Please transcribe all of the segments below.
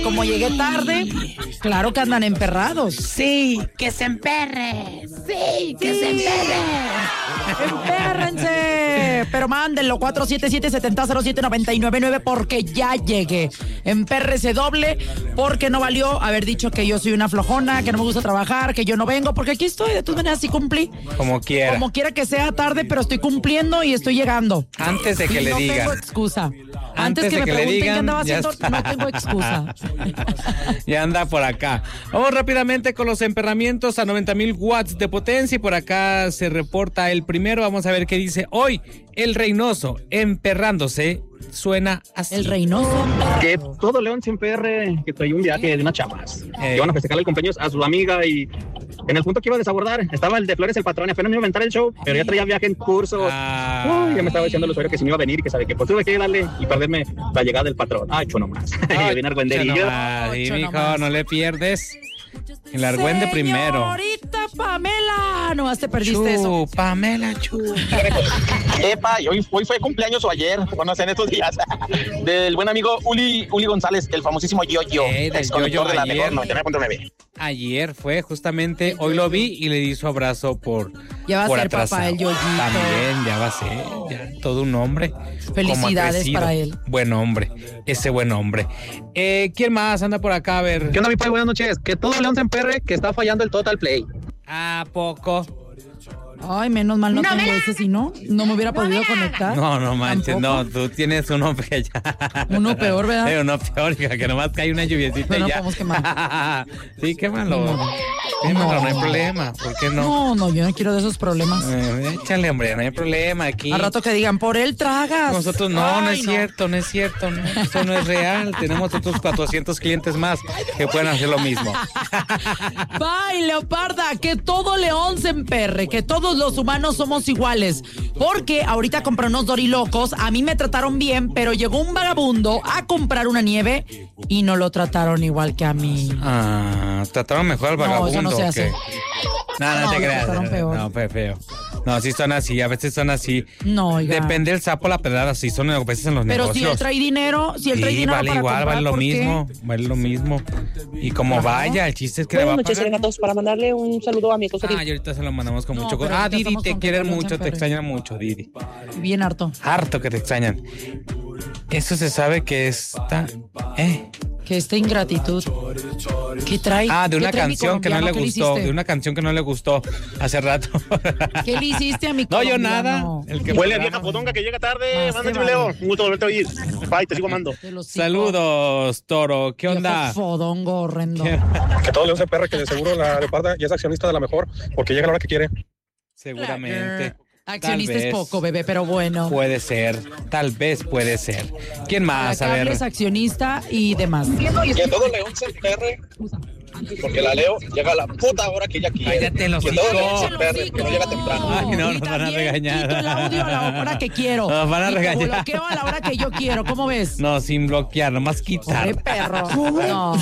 como llegué tarde, claro que andan emperrados. Sí, que se emperre. Sí, que se emperre. ¡Empérrense! Pero mándenlo, 477-7007-999, porque ya llegué. Empérrese doble, porque no valió haber dicho que yo soy una flojona, que no me gusta trabajar, que yo no vengo, porque aquí estoy, de todas maneras sí cumplí. Como quiera. Como quiera que sea tarde, pero estoy cumpliendo y estoy llegando. Antes de que le digan. No tengo excusa. Antes que me pregunten qué andaba haciendo, no tengo excusa. Ya anda por acá. Vamos rápidamente con los emperramientos a 90,000 watts de potencia y por acá se reporta el primero. Vamos a ver qué dice hoy. El Reynoso emperrándose suena así. El Reynoso. Que todo León se emperre, que traía un viaje de unas chamas. Que iban a festejar el cumpleaños a su amiga y en el punto que iba a desabordar estaba el de Flores el patrón y apenas me iba a inventar el show, pero ya traía viaje en curso. Ya me estaba diciendo el usuario que si me iba a venir, que sabe que pues tuve que darle y perderme la llegada del patrón. Ay, chuno más. Bien argüenderillo. Sí, mijo, no le pierdes. El argüende primero. Señorita Pamela. Nomás te perdiste eso. Pamela, Epa, y hoy fue cumpleaños o ayer, bueno, en estos días, del buen amigo Uli González, el famosísimo Yo-Yo, ex conductor de la mejor 99.9. Ayer fue justamente, hoy lo vi y le di su abrazo por Ya va a ser atrasado. papá el Yoyito. También, ya va a ser, ya todo un hombre. Felicidades para él. Buen hombre, ese buen hombre. ¿Quién más anda por acá? A ver. ¿Qué onda, mi pai? Buenas noches. Que todo León se emperre, que está fallando el Total Play. ¿A poco? Ay, menos mal no tengo ese, si no me hubiera podido conectar. No manches, ¿Tampoco? no, tú tienes uno que ya. Uno peor, ¿verdad? Uno peor, hija, que nomás cae una lluviecita Pero y no ya. podemos quemar. Sí, quémalo. Quémalo, no hay problema. ¿Por qué no? No, yo no quiero de esos problemas. Échale, hombre, no hay problema aquí. Al rato que digan, por él tragas. Nosotros no es cierto, no. Eso no es real. Tenemos otros 400 clientes más que pueden hacer lo mismo. Bye, Leoparda, que todo León se emperre, que todos los humanos somos iguales. Porque ahorita compré unos dorilocos, a mí me trataron bien, pero llegó un vagabundo a comprar una nieve y no lo trataron igual que a mí. ¿Trataron mejor al vagabundo? Eso no se hace. No te creas. trataron peor. No, feo. No, sí son así, a veces son así. No, oiga. Depende del sapo, la pedrada, sí son a veces en los Pero negocios. si él trae dinero, vale para igual, comprar, vale lo ¿por qué? mismo, vale lo mismo. Y como vaya, el chiste es que Buenas le va noches, a pagar. gatos, para mandarle un saludo a mi esposa. Y ahorita se lo mandamos con No, mucho gusto. pero ahorita Didi, estamos te con quieren Total mucho, te Champerre. extrañan mucho, Didi. Bien harto. Harto que te extrañan. Eso se sabe que está... Que esta ingratitud. ¿Qué trae? de una ¿Qué trae mi canción que no le colombiano? ¿Qué gustó. hiciste? De una canción que no le gustó hace rato. ¿Qué le hiciste a mi No, colombiano? yo nada. El que Huele a programa. vieja podonga que llega tarde. Más Mándate te un Leo. vale. Un gusto volverte a oír. Bye, te sigo amando. Te lo sigo. Saludos, Toro. ¿Qué onda? Viejo fodongo horrendo. Que todo León se emperre, que de seguro la Leoparda ya es accionista de la mejor, porque llega a la hora que quiere. Seguramente. Accionista Tal es vez. poco, bebé, pero bueno. Puede ser. Tal vez puede ser. ¿Quién más? A Acá ver. es accionista y demás. Que todo León se emperre, porque la Leo llega a la puta hora que ella quiere. Cállate los Que todo León se hijos. emperre, que no llega temprano. Ay, no, Y nos van a también regañar. quito el audio a la hora que quiero. Nos van a Y te regañar. bloqueo a la hora que yo quiero. ¿Cómo ves? No, sin bloquear, nomás quitar. ¡Qué perro! No.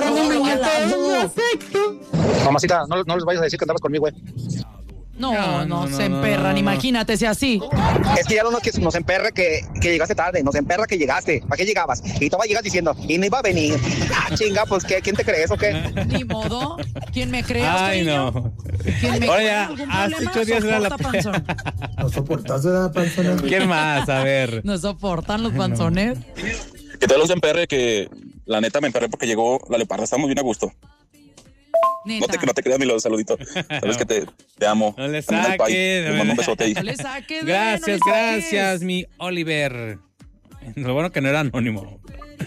Mamacita, no les vayas a decir que andabas conmigo, güey. No, se emperran. Imagínate, si así. Es que ya no que nos emperra que llegaste tarde, nos emperra que llegaste. ¿Para qué llegabas? Y tú vas llegas diciendo, y no iba a venir. Chinga, pues, ¿quién te crees o qué? Ni modo. ¿Quién me cree? Ay, no. ¿Quién me Ahora cree? ya, ¿Algún hace problema? 8 días era la Soporta, panzón. No soportas, ¿verdad, panzona? ¿Quién más? A ver. No soportan los panzones. Que todo León se emperre, que la neta me emperré porque llegó la Leoparda. Estamos bien a gusto. Neta. No te creas ni los saluditos. Sabes que te amo. No le También al pai. saques. Te mando un besote ahí. No le saques, no le Gracias, saques. gracias, mi Oliver. Lo bueno que no era anónimo.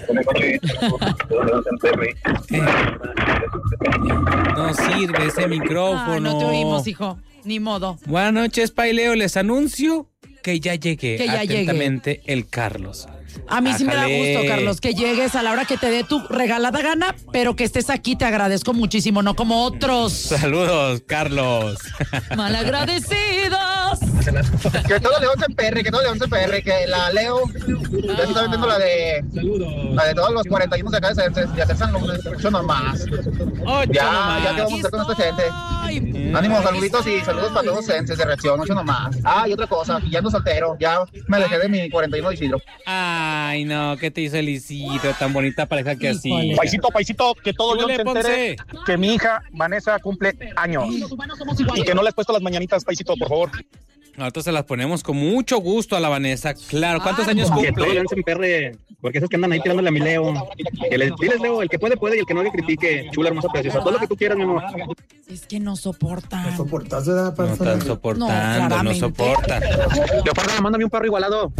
No sirve ese micrófono. Ay, no te oímos, hijo. Ni modo. Buenas noches, Paileo. Les anuncio que ya llegué. Que ya Atentamente, el Carlos. A mí sí me da Ájale. gusto, Carlos, que llegues a la hora que te dé tu regalada gana, pero que estés aquí, te agradezco muchísimo, no como otros Saludos, Carlos. malagradecidos. Que todo León se emperre, que la Leo, ya se está vendiendo la de todos los 41 de acá de hacer San Luis, 8 nomás. Ya que vamos a hacer con esta gente. Ánimo, saluditos y saludos para todos los senses de reacción, 8 nomás. Y otra cosa, ya ando soltero, ya me dejé de mi 41 de Isidro. Ay, no, ¿qué te hizo el Isidro? Tan bonita pareja que así. Paisito, que todo León se entere que mi hija Vanessa cumple años. Y que no le has puesto las mañanitas, Paisito, por favor. Nosotros se las ponemos con mucho gusto a la Vanessa. Claro, ¿cuántos años Que todo cumple? León se emperre, porque esos que andan ahí tirándole a mi Leo. Diles, Leo, el que puede y el que no que critique. Chula, hermosa, preciosa. Todo lo que tú quieras, mi amor. Es que no soportan. No soportas, ¿verdad, No panzona? están soportando, no claramente. soportan. Leopardo, mándame un perro igualado.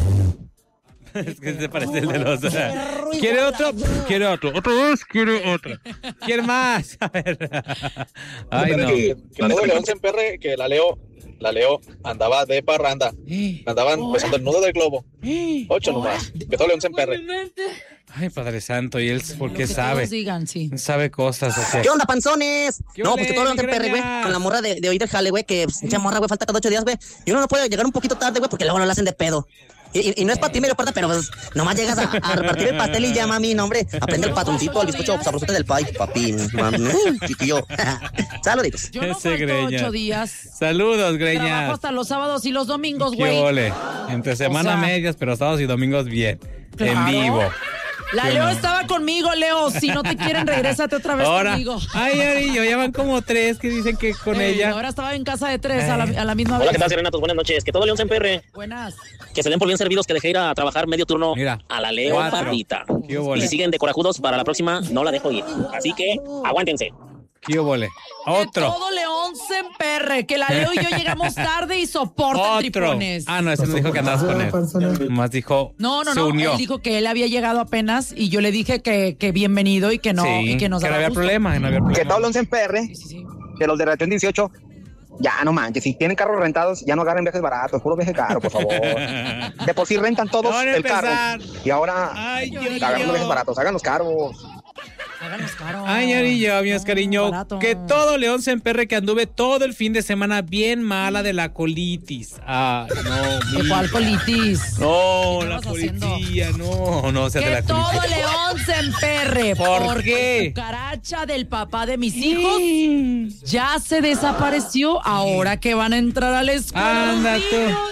Es que se parece el de los... ¿Quiere otro? Quiere otro. ¿Otro dos? Quiere otro. ¿Quiere más? A ver. Ay, no. Que todo León se emperre, que la Leo andaba de parranda. Andaban besando el nudo del globo. 8 nomás. Que todo León se emperre. Ay, Padre Santo, y él porque Que sabe. todos digan, sí. Sabe cosas, o sea. ¿Qué onda, panzones? ¿Qué No, ole, pues que todo lo mi se perre, güey. greñas? Con la morra de hoy del jale, güey. Que esa morra, güey, falta cada 8 días, güey. Y uno no puede llegar un poquito tarde, güey, porque luego no la hacen de pedo. Y no es para ti, medio parta, pero pues nomás llegas a repartir el pastel y ya, mami, no, hombre. Aprende el patroncito, el bizcocho sabrosote del pay, papi, mami, chiquillo. Saluditos. Yo no Ese falto Greñas. 8 días. Saludos, Trabajo Greñas. hasta los sábados y los domingos, Qué güey. ole. Entre semana O sea, medias, pero sábados y domingos bien. Claro. En vivo. La ¿Qué Leo no? estaba conmigo, Leo. Si no te quieren, regrésate otra vez Ahora. conmigo. Ay, Arillo, ya van como 3 que dicen que con ella. Ahora estaba en casa de 3 a la misma Hola, vez. ¿qué tal, Serenatos? Buenas noches. Que todo León se emperre. Buenas. Que se den por bien servidos, que dejé ir a trabajar medio turno Mira, a la Leo 4. Pardita. ¿Qué Y óvole? si siguen de corajudos, para la próxima no la dejo ir. Así que aguántense. ¿Qué óvole? Que Otro. todo León se emperre. Que la Leo y yo llegamos tarde y soporten Otro. tripones. Ah, no, ese no dijo que andabas con él. Panzona. Más dijo, No. se unió. Él dijo que él había llegado apenas y yo le dije que bienvenido y que no, Sí, y que nos que no daba había gusto. problema, que no había Que problema. todo León se emperre, Sí. que los de Reacción 18, ya no manches, si tienen carros rentados, ya no agarren viajes baratos, puro viaje caro, por favor. De por sí rentan todos Van a el carro. empezar. Y ahora Ay, agarran los viajes baratos, hagan los caros. Háganos caro. Ay, Arillo, mi Oscariño, barato. que todo León se emperre, que anduve todo el fin de semana bien mala de la colitis. Ah, no. ¿De cuál colitis? No, ¿Qué la estabas haciendo? policía, no, o sea, de Que la todo colitis. León se emperre. ¿Por porque qué? la cucaracha del papá de mis hijos ya se desapareció. Ahora que van a entrar a la escuela. Anda los tú. niños.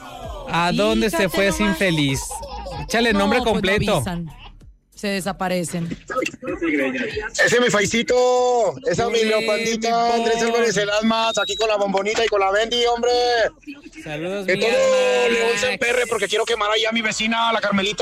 ¿A dónde se Fíjate fue ese nomás. infeliz? Échale el nombre No, pues completo. no avisan. Se desaparecen. Ese es mi Faisito, esa es mi Leopardita, Andrés Álvarez el Almas, aquí con la bombonita y con la Bendy, hombre. Saludos, Que mi todo alma. León se emperre porque quiero quemar ahí a mi vecina, la Carmelita.